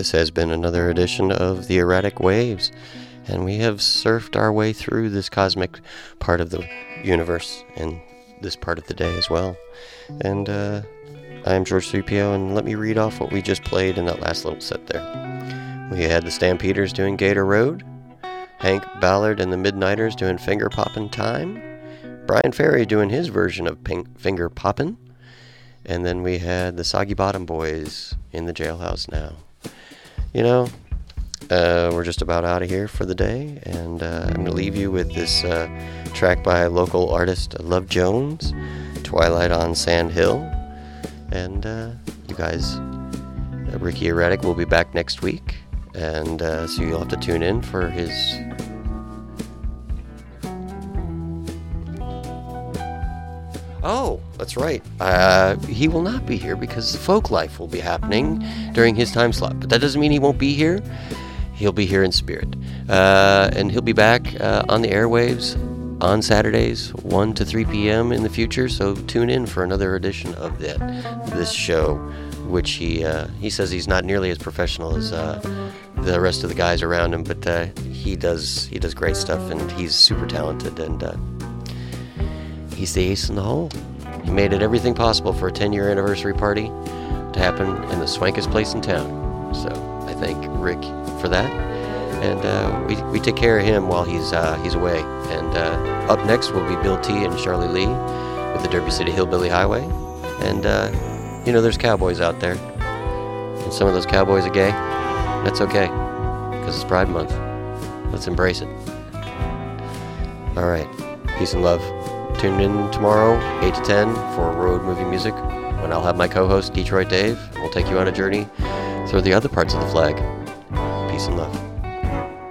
This has been another edition of the Erratic Waves, and we have surfed our way through this cosmic part of the universe and this part of the day as well. And I'm George 3PO, and let me read off what we just played in that last little set there. We had the Stampeders doing Gator Road, Hank Ballard and the Midnighters doing Finger Poppin' Time, Brian Ferry doing his version of Finger Poppin', and then we had the Soggy Bottom Boys in the Jailhouse Now. You know, we're just about out of here for the day, and I'm going to leave you with this track by local artist Love Jones, Twilight on Sand Hill. And you guys, Ricky Erratic will be back next week, and so you'll have to tune in for his... Oh, that's right. He will not be here because Folk Life will be happening during his time slot. But that doesn't mean he won't be here. He'll be here in spirit. And he'll be back on the airwaves on Saturdays, 1 to 3 p.m. in the future. So tune in for another edition of this show, which he says he's not nearly as professional as the rest of the guys around him. But he does great stuff, and he's super talented, and he's the ace in the hole. He made it everything possible for a 10-year anniversary party to happen in the swankest place in town. So I thank Rick for that. And we take care of him while he's away. And up next will be Bill T. and Charlie Lee with the Derby City Hillbilly Highway. And, there's cowboys out there. And some of those cowboys are gay. That's okay, because it's Pride Month. Let's embrace it. All right. Peace and love. Tune in tomorrow, 8 to 10, for Road Movie Music, when I'll have my co-host, Detroit Dave, and we'll take you on a journey through the other parts of the flag. Peace and love.